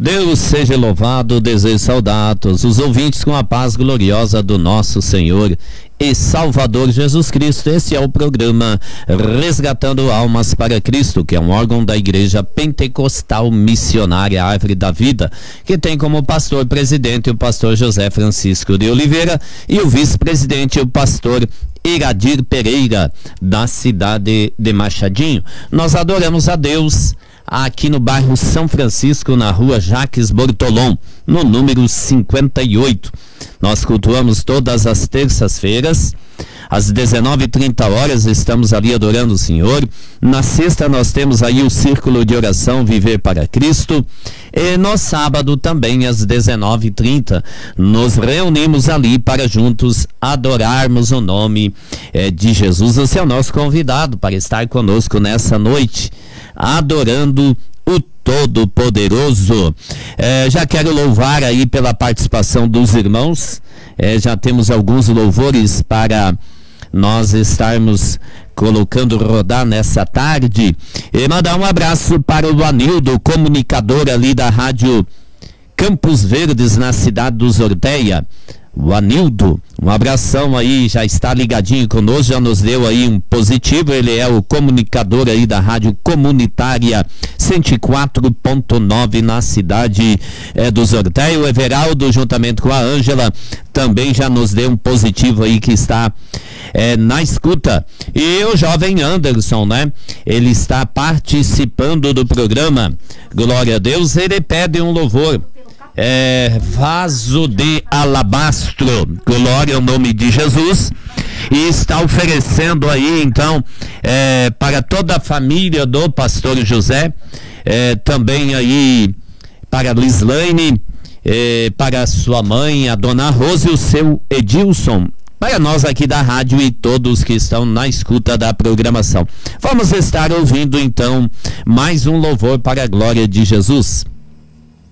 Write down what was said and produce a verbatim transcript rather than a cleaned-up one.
Deus seja louvado, desejo saudar a todos os ouvintes com a paz gloriosa do nosso Senhor e Salvador Jesus Cristo. Esse é o programa Resgatando Almas para Cristo, que é um órgão da Igreja Pentecostal Missionária Árvore da Vida, que tem como pastor presidente o pastor José Francisco de Oliveira e o vice-presidente o pastor Iradir Pereira, da cidade de Machadinho. Nós adoramos a Deus aqui no bairro São Francisco, na rua Jacques Bortolom, no número cinquenta e oito. Nós cultuamos todas as terças-feiras, às dezenove e trinta horas, estamos ali adorando o Senhor. Na sexta nós temos aí o Círculo de Oração Viver para Cristo. E no sábado também, às dezenove e trinta, nos reunimos ali para juntos adorarmos o nome eh, de Jesus. Você é o nosso convidado para estar conosco nessa noite, adorando o Todo-Poderoso. É, já quero louvar aí pela participação dos irmãos. É, já temos alguns louvores para nós estarmos colocando rodar nessa tarde. E mandar um abraço para o Anildo, comunicador ali da Rádio Campos Verdes, na cidade do Orteia. O Anildo, um abração aí, já está ligadinho conosco, já nos deu aí um positivo. Ele é o comunicador aí da Rádio Comunitária cento e quatro ponto nove na cidade é, do Orteia. O Everaldo, juntamente com a Ângela, também já nos deu um positivo aí, que está é, na escuta. E o jovem Anderson, né? Ele está participando do programa. Glória a Deus. Ele pede um louvor. É, vaso de alabastro, glória ao nome de Jesus, e está oferecendo aí então é, para toda a família do pastor José, é, também aí para a Lislaine, é, para a sua mãe, a dona Rose, e o seu Edilson, para nós aqui da rádio e todos que estão na escuta da programação. Vamos estar ouvindo então mais um louvor para a glória de Jesus.